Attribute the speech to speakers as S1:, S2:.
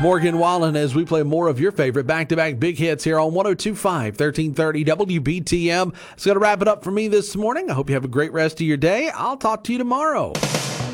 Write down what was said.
S1: Morgan Wallen as we play more of your favorite back-to-back big hits here on 102.5, 1330 WBTM. It's going to wrap it up for me this morning. I hope you have a great rest of your day. I'll talk to you tomorrow.